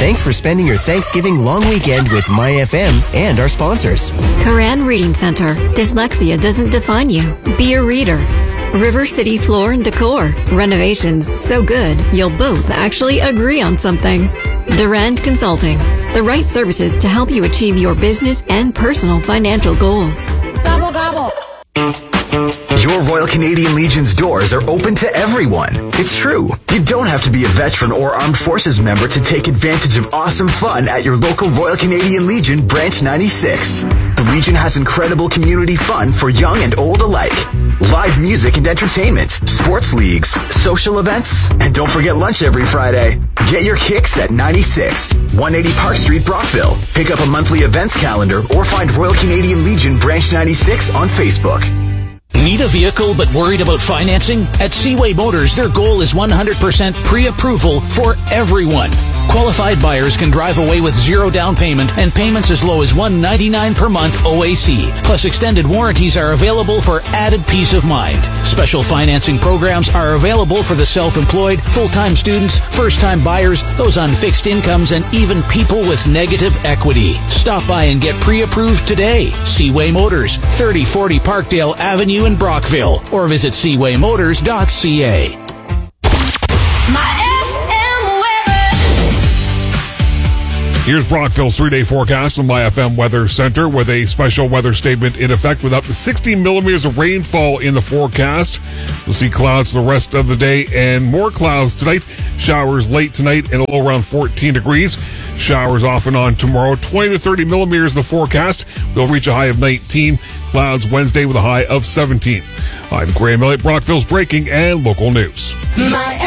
Thanks for spending your Thanksgiving long weekend with MyFM and our sponsors. Koran Reading Center. Dyslexia doesn't define you. Be a reader. River City Floor and Decor. Renovations so good, you'll both actually agree on something. Durand Consulting. The right services to help you achieve your business and personal financial goals. Gobble, gobble. Your Royal Canadian Legion's doors are open to everyone. It's true. You don't have to be a veteran or armed forces member to take advantage of awesome fun at your local Royal Canadian Legion Branch 96. The Legion has incredible community fun for young and old alike. Live music and entertainment, sports leagues, social events, and don't forget lunch every Friday. Get your kicks at 96, 180 Park Street, Brockville. Pick up a monthly events calendar or find Royal Canadian Legion Branch 96 on Facebook. Need a vehicle but worried about financing? At Seaway Motors, their goal is 100% pre-approval for everyone. Qualified buyers can drive away with zero down payment and payments as low as $199 per month OAC. Plus, extended warranties are available for added peace of mind. Special financing programs are available for the self-employed, full-time students, first-time buyers, those on fixed incomes, and even people with negative equity. Stop by and get pre-approved today. Seaway Motors, 3040 Parkdale Avenue in Brockville, or visit seawaymotors.ca. Here's Brockville's 3-day forecast from MyFM Weather Center with a special weather statement in effect with up to 60 millimeters of rainfall in the forecast. We'll see clouds for the rest of the day and more clouds tonight. Showers late tonight and a low around 14 degrees. Showers off and on tomorrow. 20 to 30 millimeters in the forecast. We'll reach a high of 19. Clouds Wednesday with a high of 17. I'm Graham Elliott, Brockville's breaking and local news.